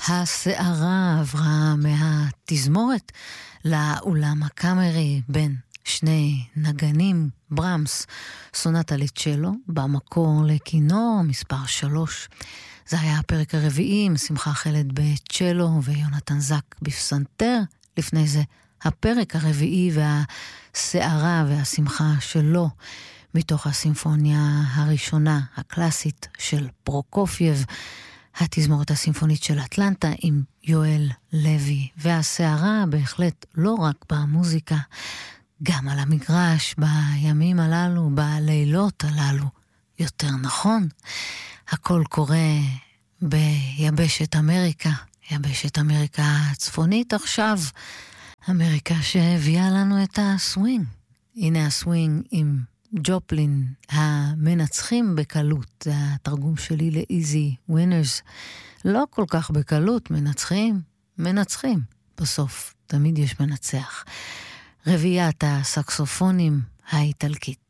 הסערה עברה מהתזמורת לאולם הקאמרי בין שני נגנים, ברמס, סונטה לצ'לו, במקור לכינור, מספר 3. זה היה הפרק הרביעי עם שמחה חלד בצ'לו ויונתן זק בפסנתר. לפני זה הפרק הרביעי והסערה והשמחה שלו, מתוך הסימפוניה הראשונה הקלאסית של פרוקופייב, התזמורת הסימפונית של אטלנטה עם יואל לוי. והסערה בהחלט לא רק במוזיקה, גם על המגרש, בימים הללו, בלילות הללו, יותר נכון. הכל קורה ביבשת אמריקה, יבשת אמריקה הצפונית עכשיו, אמריקה שהביאה לנו את הסווינג. הנה הסווינג עם ג'ופלין, המנצחים בקלות, זה התרגום שלי לאיזי ווינרס. לא כל כך בקלות, מנצחים. בסוף תמיד יש מנצח. רביעיית הסקסופונים האיטלקית.